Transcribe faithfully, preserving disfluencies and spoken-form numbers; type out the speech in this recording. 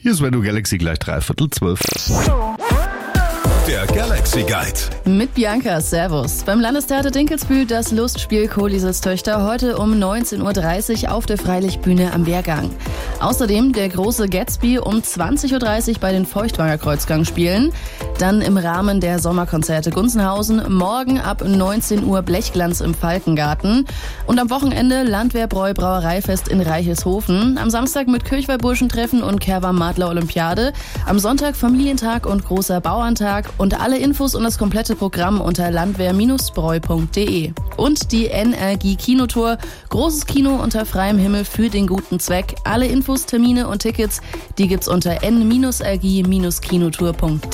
Hier ist Venue Galaxy gleich dreiviertel zwölf. Der Galaxy Guide. Mit Bianca, servus. Beim Landestheater Dinkelsbühl das Lustspiel Kohlisers Töchter heute um neunzehn Uhr dreißig auf der Freilichtbühne am Wehrgang. Außerdem der große Gatsby um zwanzig Uhr dreißig bei den Feuchtwanger Kreuzgang spielen. Dann im Rahmen der Sommerkonzerte Gunzenhausen morgen ab neunzehn Uhr Blechglanz im Falkengarten. Und am Wochenende Landwehrbräu Brauereifest in Reichelshofen. Am Samstag mit Kirchweih-Burschentreffen und Kerwa-Madler Olympiade. Am Sonntag Familientag und großer Bauerntag. Und alle Infos und das komplette Programm unter landwehr Bindestrich bräu punkt de. Und die Energie Kinotour. Großes Kino unter freiem Himmel für den guten Zweck. Alle Infos, Termine und Tickets, die gibt's unter n Bindestrich r g Bindestrich kinotour punkt de.